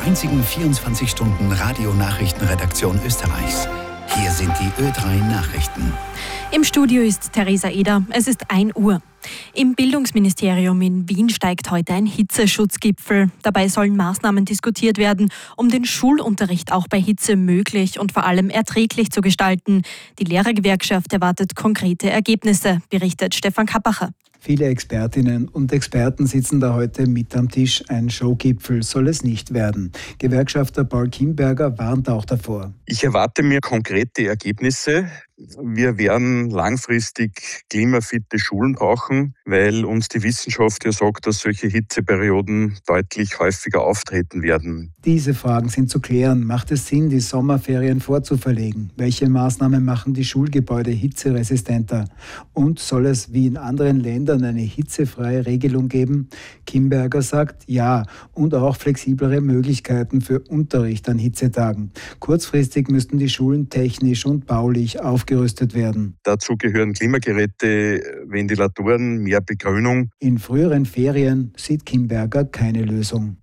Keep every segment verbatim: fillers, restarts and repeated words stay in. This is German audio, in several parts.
der einzigen vierundzwanzig Stunden Radionachrichtenredaktion Österreichs. Hier sind die Ö drei Nachrichten. Im Studio ist Theresa Eder. Es ist ein Uhr. Im Bildungsministerium in Wien steigt heute ein Hitzeschutzgipfel. Dabei sollen Maßnahmen diskutiert werden, um den Schulunterricht auch bei Hitze möglich und vor allem erträglich zu gestalten. Die Lehrergewerkschaft erwartet konkrete Ergebnisse, berichtet Stefan Kappacher. Viele Expertinnen und Experten sitzen da heute mit am Tisch. Ein Showgipfel soll es nicht werden. Gewerkschafter Paul Kimberger warnt auch davor. Ich erwarte mir konkrete Ergebnisse. Wir werden langfristig klimafitte Schulen brauchen, weil uns die Wissenschaft ja sagt, dass solche Hitzeperioden deutlich häufiger auftreten werden. Diese Fragen sind zu klären. Macht es Sinn, die Sommerferien vorzuverlegen? Welche Maßnahmen machen die Schulgebäude hitzeresistenter? Und soll es wie in anderen Ländern eine hitzefreie Regelung geben? Kimberger sagt ja, und auch flexiblere Möglichkeiten für Unterricht an Hitzetagen. Kurzfristig müssten die Schulen technisch und baulich aufgerüstet werden. Dazu gehören Klimageräte, Ventilatoren, mehr Begrünung. In früheren Ferien sieht Kimberger keine Lösung.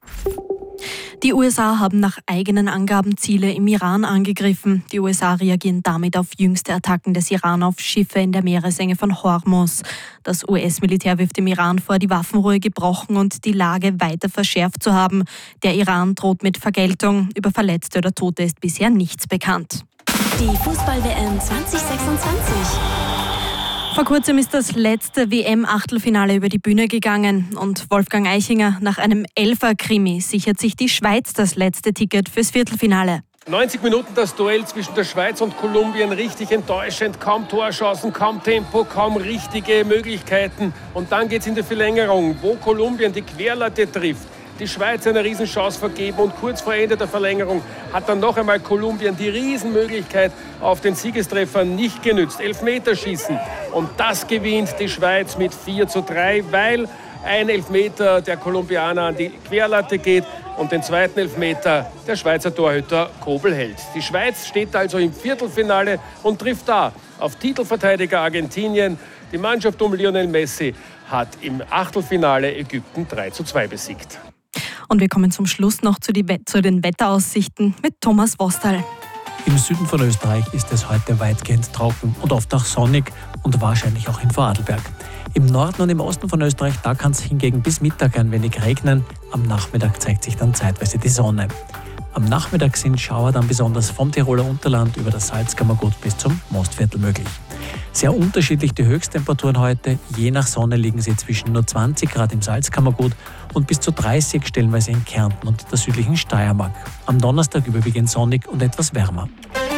Die U S A haben nach eigenen Angaben Ziele im Iran angegriffen. Die U S A reagieren damit auf jüngste Attacken des Iran auf Schiffe in der Meeresenge von Hormuz. Das U S-Militär wirft dem Iran vor, die Waffenruhe gebrochen und die Lage weiter verschärft zu haben. Der Iran droht mit Vergeltung. Über Verletzte oder Tote ist bisher nichts bekannt. Die Fußball-W M zwanzig sechsundzwanzig. Vor kurzem ist das letzte W M-Achtelfinale über die Bühne gegangen und Wolfgang Eichinger, nach einem Elfer-Krimi sichert sich die Schweiz das letzte Ticket fürs Viertelfinale. neunzig Minuten das Duell zwischen der Schweiz und Kolumbien, richtig enttäuschend, kaum Torchancen, kaum Tempo, kaum richtige Möglichkeiten. Und dann geht es in die Verlängerung, wo Kolumbien die Querlatte trifft. Die Schweiz eine Riesenchance vergeben und kurz vor Ende der Verlängerung hat dann noch einmal Kolumbien die Riesenmöglichkeit auf den Siegestreffer nicht genützt. Elfmeterschießen und das gewinnt die Schweiz mit vier zu drei, weil ein Elfmeter der Kolumbianer an die Querlatte geht und den zweiten Elfmeter der Schweizer Torhüter Kobel hält. Die Schweiz steht also im Viertelfinale und trifft da auf Titelverteidiger Argentinien. Die Mannschaft um Lionel Messi hat im Achtelfinale Ägypten drei zu zwei besiegt. Und wir kommen zum Schluss noch zu, die, zu den Wetteraussichten mit Thomas Wostal. Im Süden von Österreich ist es heute weitgehend trocken und oft auch sonnig und wahrscheinlich auch in Vorarlberg. Im Norden und im Osten von Österreich, da kann es hingegen bis Mittag ein wenig regnen. Am Nachmittag zeigt sich dann zeitweise die Sonne. Am Nachmittag sind Schauer dann besonders vom Tiroler Unterland über das Salzkammergut bis zum Mostviertel möglich. Sehr unterschiedlich die Höchsttemperaturen heute. Je nach Sonne liegen sie zwischen nur zwanzig Grad im Salzkammergut und bis zu dreißig stellenweise in Kärnten und der südlichen Steiermark. Am Donnerstag überwiegend sonnig und etwas wärmer.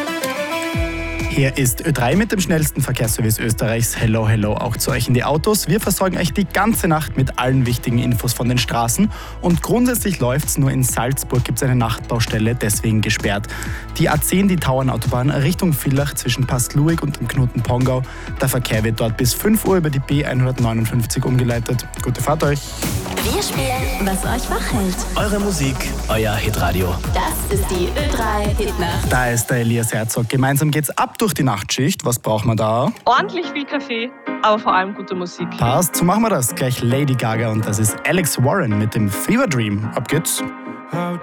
Hier ist Ö drei mit dem schnellsten Verkehrsservice Österreichs. Hello, hello auch zu euch in die Autos. Wir versorgen euch die ganze Nacht mit allen wichtigen Infos von den Straßen. Und grundsätzlich läuft's, nur in Salzburg gibt es eine Nachtbaustelle, deswegen gesperrt. Die A zehn, die Tauernautobahn Richtung Villach zwischen Pastluig und dem Knoten Pongau. Der Verkehr wird dort bis fünf Uhr über die B hundertneunundfünfzig umgeleitet. Gute Fahrt euch. Wir spielen, was euch wach hält. Eure Musik, euer Hitradio. Das ist die Ö drei Hitnacht. Da ist der Elias Herzog. Gemeinsam geht's ab durch die Nachtschicht. Was braucht man da? Ordentlich viel Kaffee, aber vor allem gute Musik. Passt, so machen wir das. Gleich Lady Gaga und das ist Alex Warren mit dem Fever Dream. Ab geht's.